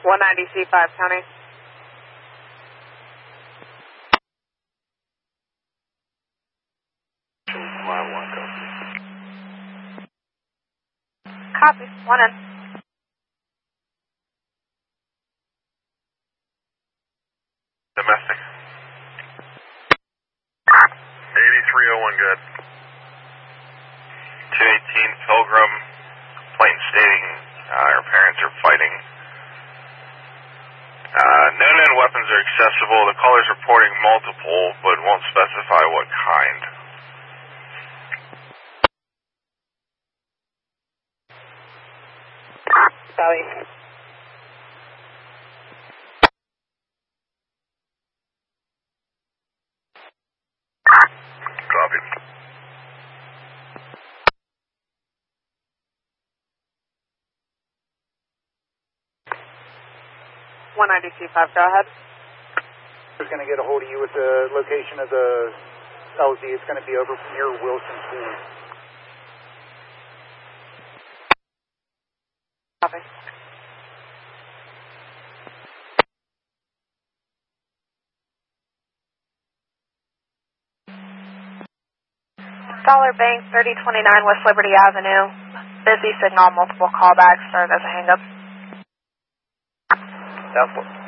190 C5 County. Copy. 1 in. Domestic. 8301, good. 218 Pilgrim, complaint stating her parents are fighting. No known weapons are accessible. The caller's reporting multiple, but won't specify what kind. Sorry. Copy. C5, go ahead. Who's going to get a hold of you with the location of the LZ? It's going to be over near Wilson Pool. Copy. Dollar Bank, 3029 West Liberty Avenue. Busy signal, multiple callbacks, started as a hang-up. That's what.